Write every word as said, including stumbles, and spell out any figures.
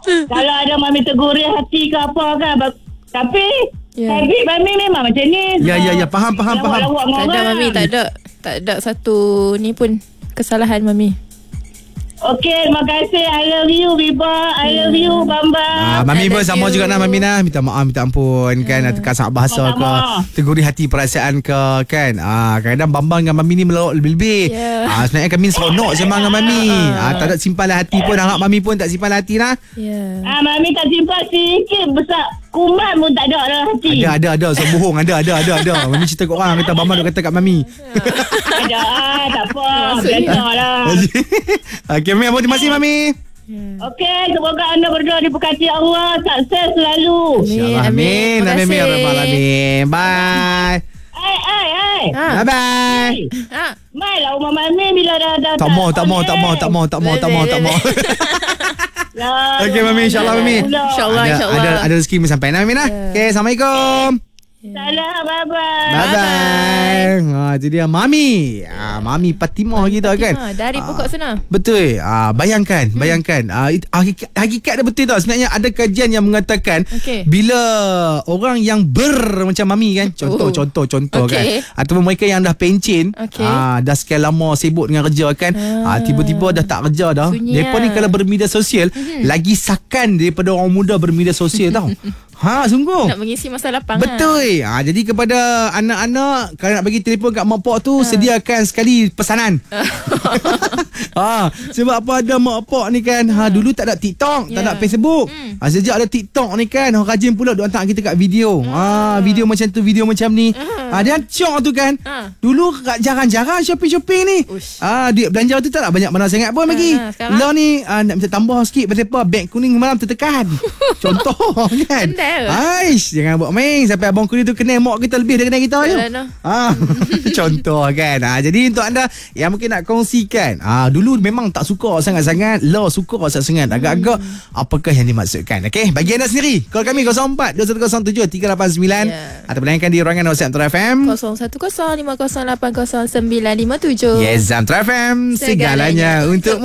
Kalau ada Mami teguri hati ke apa kan. Tapi yeah. habit Mami memang macam ni. Ya, ya, ya. Faham, faham, faham. Tak ada Mami, tak ada. Tak ada satu ni pun kesalahan Mami. Okey, terima kasih. I love you, Biba. I love you, Bambang. Ah, Mami pun sama juga nak Mami nak. Minta maaf, minta ampun kan. Yeah. Tukar sangat bahasa ke. Teguri hati perasaan ke kan. Ah, kadang-kadang Bambang dengan Mami ni melawak lebih-lebih. Yeah. Ah, sebenarnya kami seronok sembang dengan Mami. Ah, tak ada simpan hati pun. Harap Mami pun tak simpan hati lah. Yeah. Ah, Mami tak simpan sikit besar. Kuman pun tak ada dalam hati. Ada, ada, ada. So bohong. Ada, ada, ada, ada. Mami cerita kat orang. Kata Bambang duk kata kat Mami. Ada, ah, tak apa. Biasa lah. Okey, Mami. Terima kasih, Mami. Hmm. Okey, semoga anda berdua diberkati Allah. Sukses selalu. InsyaAllah. Amin. Amin. Amin. Amin. Bye. Hai, hai, hai. Ha. Bye-bye. Ha. Mai lah rumah Mami bila dah dah. Tak mau, tak mau, tak mau, tak mau, tak mau, tak mau, tak mau. Okey, Mami. InsyaAllah, Mami. InsyaAllah, insyaAllah. Ada, ada rezeki Mami sampai. Nah, Mami nah. Okey, Assalamualaikum. Salam, bye-bye. Bye-bye. Ha, itu dia Mami. Ha, Mami Fatimah kita kan. Dari pokok sana. Betul. Ha, bayangkan, hmm. bayangkan. Ha, hakikat, hakikat dia betul tau. Sebenarnya ada kajian yang mengatakan okay. bila orang yang ber macam Mami kan. Contoh, oh. contoh, contoh okay. kan. Ataupun mereka yang dah pencen. Okay. Ha, dah sekian lama sibuk dengan kerja kan. Ha, tiba-tiba dah tak kerja dah. Sunyi mereka ni kalau bermedia sosial, hmm. lagi sakan daripada orang muda bermedia sosial tau. Ha, sungguh. Nak mengisi masa lapang. Betul. Ha, jadi kepada anak-anak, kalau nak bagi telefon kat mak pak tu, ha. sediakan sekali pesanan. Ha, sebab apa ada mak pak ni kan, ha, dulu tak ada TikTok, yeah. tak ada Facebook. Hmm. Ha, sejak ada TikTok ni kan, orang rajin pula duk hantar kita kat video. Ha, video macam tu, video macam ni. Ha, dia cok tu kan. Ha. Dulu jarang-jarang shopping-shopping ni. Uish. Ha, duit belanja tu tak nak banyak mana sangat pun bagi. Ha, lah ni ha, nak minta tambah sikit pasal beg kuning malam tertekan. Contoh kan. Aish, jangan buat main sampai abang kuning tu kenal mak kita lebih daripada kita je. Ha, contoh kan. Ha, jadi untuk anda yang mungkin nak kongsikan, ha, dulu memang tak suka sangat-sangat, lah suka sangat-sangat. Agak-agak apakah yang dimaksudkan? Okey, bagi anda sendiri, call kami kosong empat dua satu kosong tujuh tiga lapan sembilan yeah. atau layankan di ruangan WhatsApp Antara F M kosong satu kosong lima kosong lapan kosong sembilan lima tujuh. Yes, Antara F M segalanya, segalanya untuk